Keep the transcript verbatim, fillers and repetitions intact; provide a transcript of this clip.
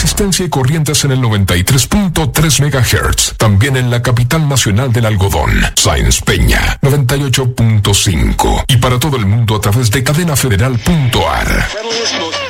resistencia y corrientes en el noventa y tres punto tres megahertz. También en la capital nacional del algodón, Sáenz Peña, noventa y ocho punto cinco. Y para todo el mundo a través de cadena federal punto a r.